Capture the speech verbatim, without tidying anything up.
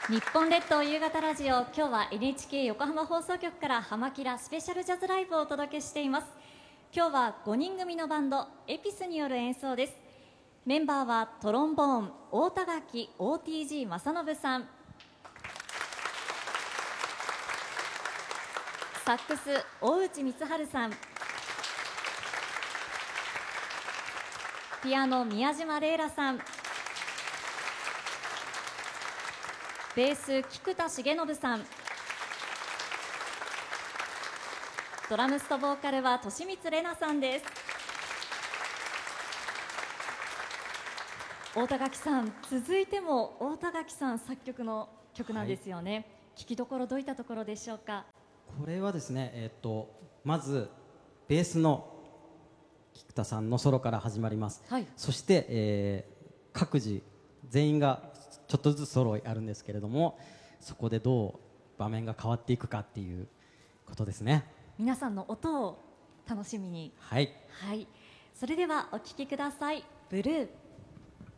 日本列島夕方ラジオ、今日は エヌエイチケー 横浜放送局から浜キラスペシャルジャズライブをお届けしています。今日はごにん組のバンドエピスによる演奏です。メンバーはトロンボーン大田垣 オーティージー 正信さん、サックス大内光晴さん、ピアノ宮島玲羅さん、ベース菊田重信さん、ドラムスとボーカルは利光玲奈さんです。大田垣さん、続いても大田垣さん作曲の曲なんですよね、はい、聴きどころどういったところでしょうか。 これはですね、えー、っとまずベースの菊田さんのソロから始まります、はい、そして、えー、各自全員がちょっとずつソロあるんですけれども、そこでどう場面が変わっていくかっていうことですね。 皆さんの音を楽しみに。 はい、 はい、それではお聴きください。ブルー。